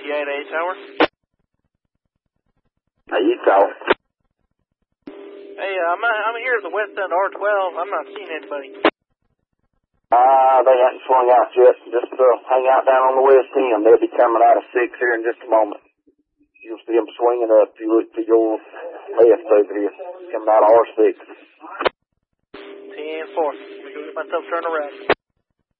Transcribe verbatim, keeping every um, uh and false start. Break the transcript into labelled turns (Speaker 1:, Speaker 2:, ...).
Speaker 1: eight A Tower.
Speaker 2: Hey, you talk.
Speaker 1: Hey, uh, I'm, I'm here at the west end of R twelve. I'm not seeing anybody.
Speaker 2: Uh, they haven't swung out yet. Just uh, hang out down on the west end. They'll be coming out of six here in just a moment. You'll see them swinging up. If you look to your left over here, coming out of R six.
Speaker 1: ten four. Myself turn around.